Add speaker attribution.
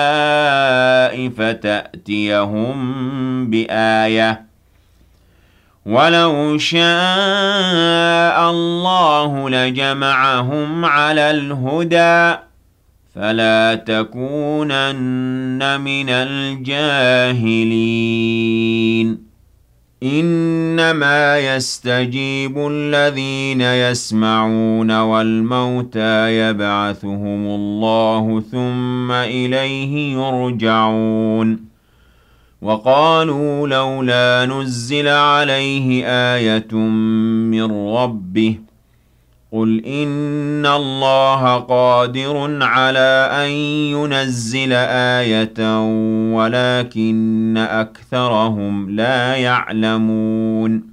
Speaker 1: فتأتيهم بآية ولو شاء الله لجمعهم على الهدى فلا تكونن من الجاهلين إنما يستجيب الذين يسمعون والموتى يبعثهم الله ثم إليه يرجعون وقالوا لولا نزل عليه آية من ربه قل إن الله قادر على أن ينزل آية ولكن أكثرهم لا يعلمون